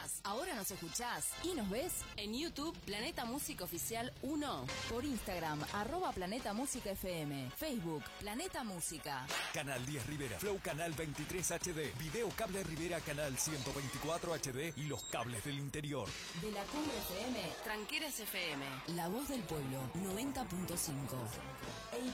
escuchás. Ahora nos escuchás y nos ves en YouTube Planeta Música Oficial 1. Por Instagram, @Planeta Música FM. Facebook, Planeta Música. Canal 10 Rivera, Flow Canal 23 HD, Video Cable Rivera Canal 124 HD y los cables del interior. De la Cumbre FM, Tranqueras FM. La voz del pueblo, 90.5. El